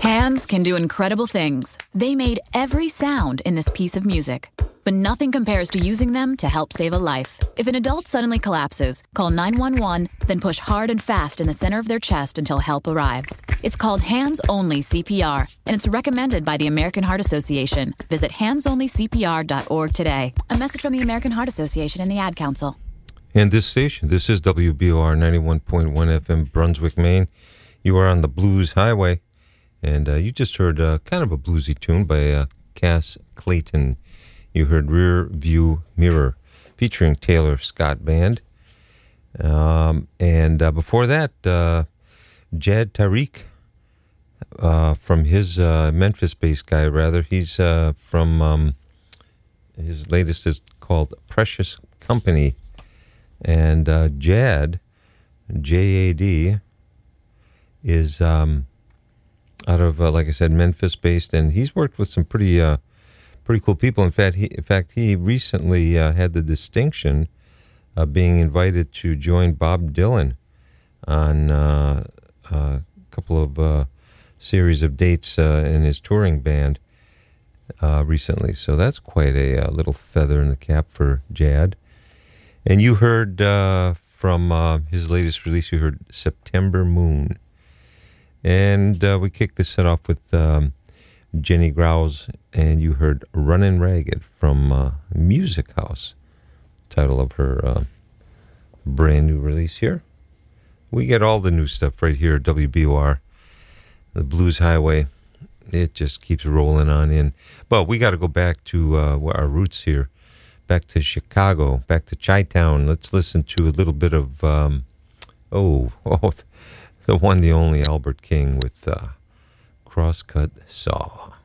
Hands can do incredible things. They made every sound in this piece of music. But nothing compares to using them to help save a life. If an adult suddenly collapses, call 911, then push hard and fast in the center of their chest until help arrives. It's called hands-only CPR, and it's recommended by the American Heart Association. Visit handsonlycpr.org today. A message from the American Heart Association and the Ad Council. And this station, this is WBOR 91.1 FM, Brunswick, Maine. You are on the Blues Highway, and you just heard kind of a bluesy tune by Cass Clayton. You heard Rear View Mirror, featuring Taylor Scott Band. And before that, Jad Tariq, from his Memphis-based guy, rather. He's from, his latest is called Precious Company. And Jad, J-A-D, is out of, like I said, Memphis-based, and he's worked with some pretty cool people. In fact, he recently had the distinction of being invited to join Bob Dylan on a couple of series of dates in his touring band recently. So that's quite a little feather in the cap for Jad. And you heard from his latest release, you heard September Moon. And we kicked this set off with Jenny Grouse, and you heard Runnin' Ragged from Music House, title of her brand new release here. We get all the new stuff right here at WBOR, the Blues Highway. It just keeps rolling on in. But we got to go back to our roots here, back to Chicago, back to Chi-Town. Let's listen to a little bit of, the one, the only Albert King with Crosscut Saw.